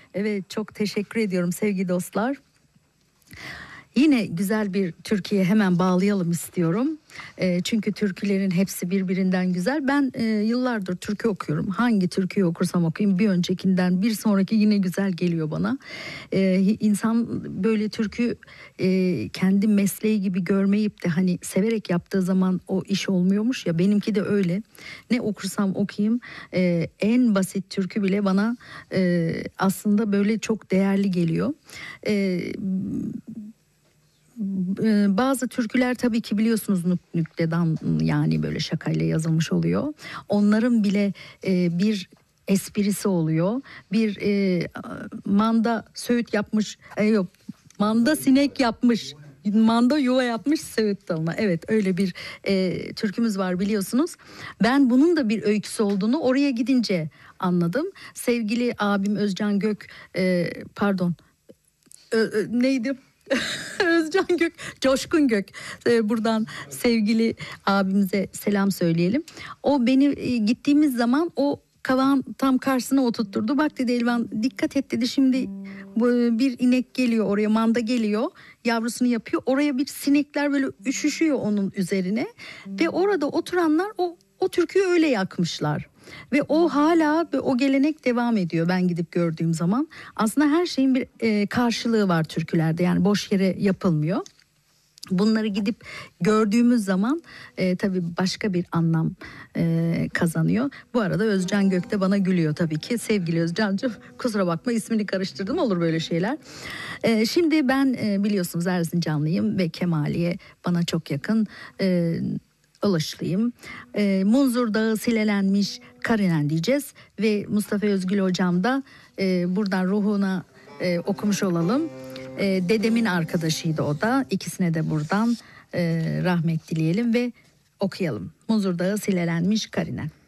Evet, çok teşekkür ediyorum sevgili dostlar. Yine güzel bir türküye hemen bağlayalım istiyorum. Çünkü türkülerin hepsi birbirinden güzel. Ben yıllardır türkü okuyorum. Hangi türküyü okursam okuyayım bir öncekinden bir sonraki yine güzel geliyor bana. İnsan böyle türkü kendi mesleği gibi görmeyip de hani severek yaptığı zaman o iş olmuyormuş ya, benimki de öyle. Ne okursam okuyayım en basit türkü bile bana aslında böyle çok değerli geliyor. Bazı türküler tabii ki biliyorsunuz nüktedan, yani böyle şakayla yazılmış oluyor. Onların bile bir esprisi oluyor. Bir manda söğüt yapmış, yok, manda sinek yapmış. Manda yuva yapmış söğüt dalına. Evet, öyle bir türkümüz var biliyorsunuz. Ben bunun da bir öyküsü olduğunu oraya gidince anladım. Sevgili abim Özcan Gök, pardon, neydi? Özcan Gök, Coşkun Gök. Buradan sevgili abimize selam söyleyelim. O beni gittiğimiz zaman o kavağın tam karşısına oturtturdu. Bak dedi Elvan, dikkat et dedi, şimdi bir inek geliyor oraya, manda geliyor, yavrusunu yapıyor. Oraya bir sinekler böyle üşüşüyor onun üzerine ve orada oturanlar o türküyü öyle yakmışlar. Ve o hala o gelenek devam ediyor ben gidip gördüğüm zaman. Aslında her şeyin bir karşılığı var türkülerde, yani boş yere yapılmıyor. Bunları gidip gördüğümüz zaman tabii başka bir anlam kazanıyor. Bu arada Özcan Gök de bana gülüyor tabii ki. Sevgili Özcan'cığım, kusura bakma ismini karıştırdım, olur böyle şeyler. Şimdi ben biliyorsunuz Erzincanlıyım ve Kemaliye bana çok yakın. Ilıçlıyım. Munzur Dağı silelenmiş Karinen diyeceğiz ve Mustafa Özgül hocam da buradan ruhuna okumuş olalım. Dedemin arkadaşıydı o da. İkisine de buradan rahmet dileyelim ve okuyalım. Munzur Dağı silelenmiş Karinen.